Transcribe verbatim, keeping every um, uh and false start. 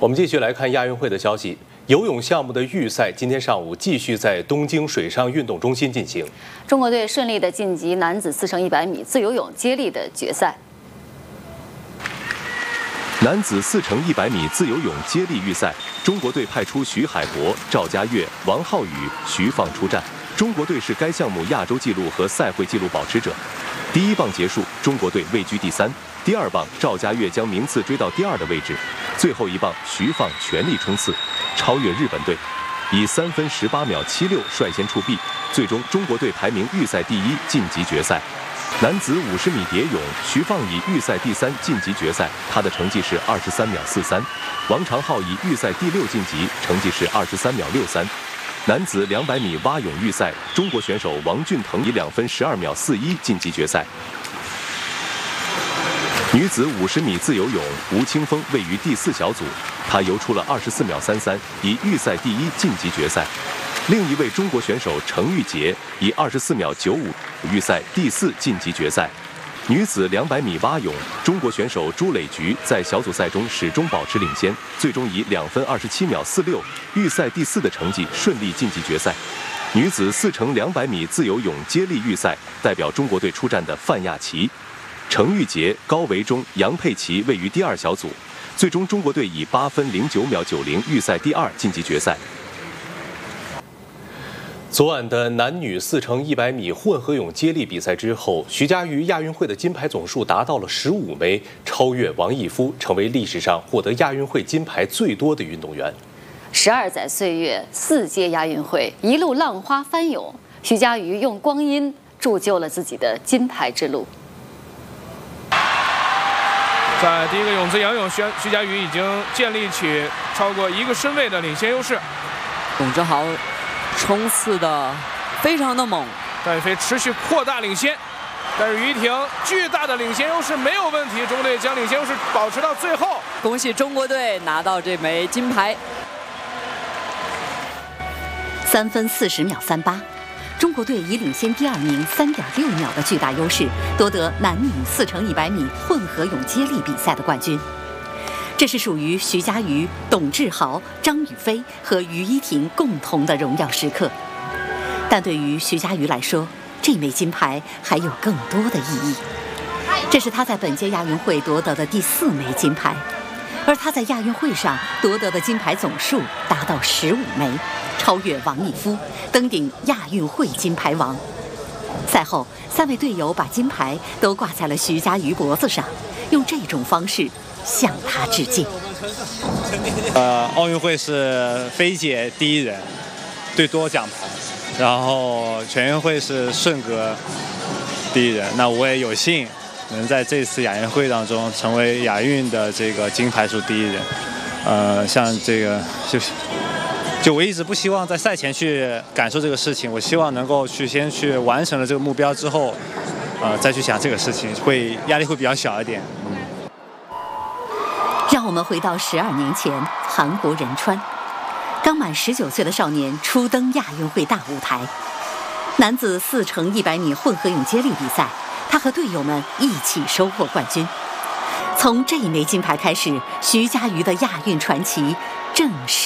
我们继续来看亚运会的消息。游泳项目的预赛今天上午继续在东京水上运动中心进行。 中国队顺利地晋级男子四乘一百米自由泳接力的决赛。 男子四乘一百米自由泳接力预赛，中国队派出徐海博、赵家悦、王浩宇、徐放出战。中国队是该项目亚洲纪录和赛会纪录保持者。第一棒结束，中国队位居第三。第二棒，赵家悦将名次追到第二的位置。最后一棒，徐放全力冲刺，超越日本队，以三分十八秒七六率先触壁。最终，中国队排名预赛第一，晋级决赛。男子五十米蝶泳，徐放以预赛第三晋级决赛，他的成绩是二十三秒四三。王长浩以预赛第六晋级，成绩是二十三秒六三。男子两百米蛙泳预赛，中国选手王俊腾以两分十二秒四一晋级决赛。女子五十米自由泳，吴青峰位于第四小组，她游出了二十四秒三三，以预赛第一晋级决赛。另一位中国选手程玉洁以二十四秒九五预赛第四晋级决赛。女子两百米蛙泳，中国选手朱磊菊在小组赛中始终保持领先，最终以两分二十七秒四六预赛第四的成绩顺利晋级决赛。女子四乘两百米自由泳接力预赛，代表中国队出战的范亚琪、程玉洁、高维忠、杨佩琪位于第二小组，最终中国队以八分零九秒九零预赛第二晋级决赛。 昨晚的男女四乘一百米混合泳接力比赛之后，徐嘉余亚运会的金牌总数达到了十五枚，超越王义夫，成为历史上获得亚运会金牌最多的运动员。 十二载岁月，四届亚运会，一路浪花翻涌，徐嘉余用光阴铸就了自己的金牌之路。 在第一个泳姿仰泳，徐徐嘉余已经建立起超过一个身位的领先优势。 董志豪冲刺的非常的猛， 段飞持续扩大领先，但是于婷巨大的领先优势没有问题，中国队将领先优势保持到最后。 恭喜中国队拿到这枚金牌。 三分四十秒三八，中国队以领先第二名三点六秒的巨大优势，夺得男女四乘一百米混合泳接力比赛的冠军。这是属于徐嘉余、董志豪、张雨霏和于依婷共同的荣耀时刻。但对于徐嘉余来说，这枚金牌还有更多的意义。这是他在本届亚运会夺得的第四枚金牌，而他在亚运会上夺得的金牌总数达到十五枚，超越王义夫，登顶亚运会金牌王。赛后，三位队友把金牌都挂在了徐嘉余脖子上，用这种方式向他致敬。 呃，奥运会是菲姐第一人，最多奖牌，然后全运会是顺哥第一人。那我也有幸能在这次亚运会当中成为亚运的这个金牌数第一人。呃，像这个就是就我一直不希望在赛前去感受这个事情，我希望能够去先去完成了这个目标之后，呃，再去想这个事情，会压力会比较小一点。嗯。 让我们回到十二年前，韩国仁川，刚满十九岁的少年初登亚运会大舞台。男子四乘一百米混合泳接力比赛，他和队友们一起收获冠军。从这枚金牌开始，徐嘉余的亚运传奇正式